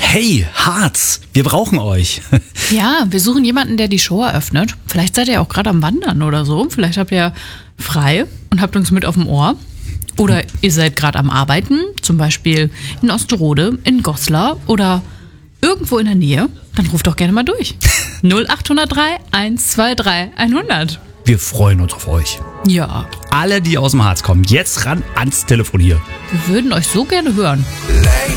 Hey, Harz, wir brauchen euch. Ja, wir suchen jemanden, der die Show eröffnet. Vielleicht seid ihr auch gerade am Wandern oder so. Vielleicht habt ihr frei und habt uns mit auf dem Ohr. Oder ihr seid gerade am Arbeiten, zum Beispiel in Osterode, in Goslar oder irgendwo in der Nähe. Dann ruft doch gerne mal durch. 0803 123 100. Wir freuen uns auf euch. Ja, Alle, die aus dem Harz kommen, jetzt ran ans Telefon hier. wir würden euch so gerne hören. Late